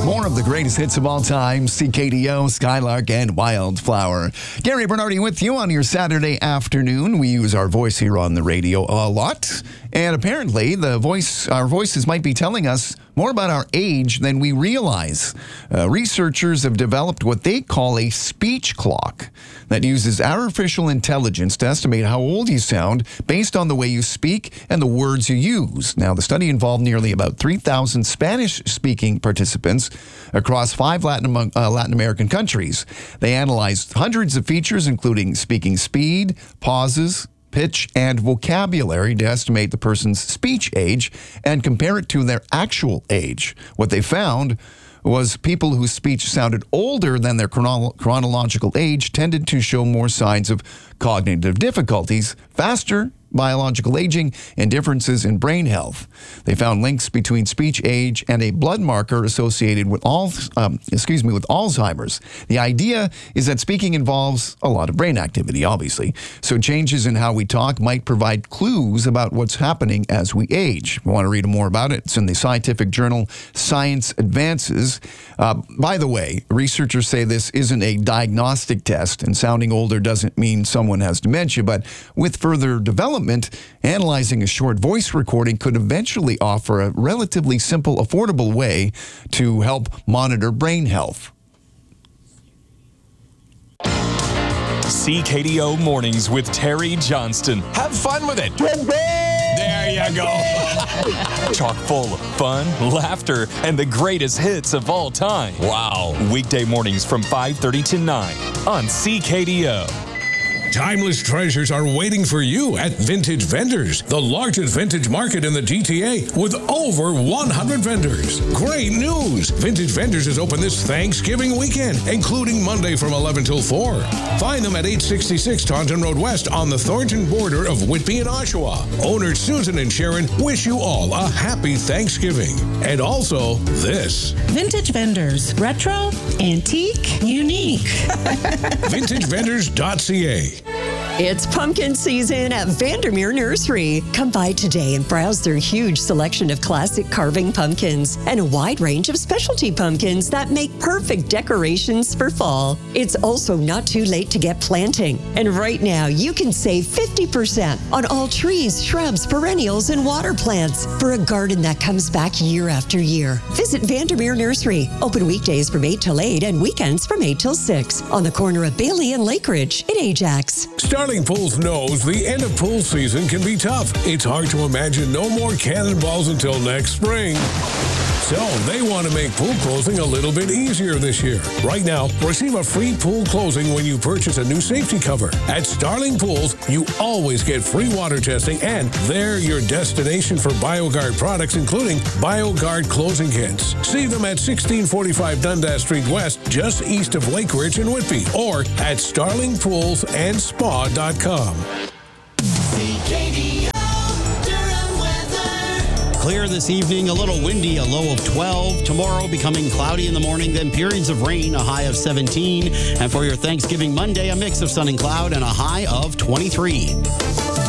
More of the greatest hits of all time, CKDO, Skylark, and Wildflower. Gary Bernardi with you on your Saturday afternoon. We use our voice here on the radio a lot. And apparently, our voices might be telling us more about our age than we realize. Researchers have developed what they call a speech clock that uses artificial intelligence to estimate how old you sound based on the way you speak and the words you use. Now, the study involved nearly about 3,000 Spanish-speaking participants across 5 Latin American countries. They analyzed hundreds of features, including speaking speed, pauses, pitch, and vocabulary to estimate the person's speech age and compare it to their actual age. What they found was people whose speech sounded older than their chronological age tended to show more signs of cognitive difficulties, faster biological aging, and differences in brain health. They found links between speech age and a blood marker associated with Alzheimer's. The idea is that speaking involves a lot of brain activity, obviously. So changes in how we talk might provide clues about what's happening as we age. If you want to read more about it, it's in the scientific journal Science Advances. By the way, researchers say this isn't a diagnostic test, and sounding older doesn't mean someone has dementia, but with further development, analyzing a short voice recording could eventually offer a relatively simple, affordable way to help monitor brain health. CKDO Mornings with Terry Johnston. Have fun with it. There you go. Chock full of fun, laughter, and the greatest hits of all time. Wow. Weekday mornings from 5:30 to 9 on CKDO. Timeless treasures are waiting for you at Vintage Vendors, the largest vintage market in the GTA with over 100 vendors. Great news! Vintage Vendors is open this Thanksgiving weekend, including Monday from 11 till 4. Find them at 866 Taunton Road West on the Thornton border of Whitby and Oshawa. Owners Susan and Sharon wish you all a happy Thanksgiving. And also this. Vintage Vendors. Retro, antique, unique. VintageVendors.ca. It's pumpkin season at Vandermeer Nursery. Come by today and browse their huge selection of classic carving pumpkins and a wide range of specialty pumpkins that make perfect decorations for fall. It's also not too late to get planting. And right now, you can save 50% on all trees, shrubs, perennials, and water plants for a garden that comes back year after year. Visit Vandermeer Nursery. Open weekdays from 8 till 8 and weekends from 8 till 6 on the corner of Bailey and Lake Ridge in Ajax. Starling Pools knows the end of pool season can be tough. It's hard to imagine no more cannonballs until next spring. So they want to make pool closing a little bit easier this year. Right now, receive a free pool closing when you purchase a new safety cover. At Starling Pools, you always get free water testing, and they're your destination for BioGuard products, including BioGuard closing kits. See them at 1645 Dundas Street West, just east of Lake Ridge in Whitby, or at starlingpoolsandspa.com. Clear this evening, a little windy, a low of 12. Tomorrow, becoming cloudy in the morning, then periods of rain, a high of 17. And for your Thanksgiving Monday, a mix of sun and cloud and a high of 23.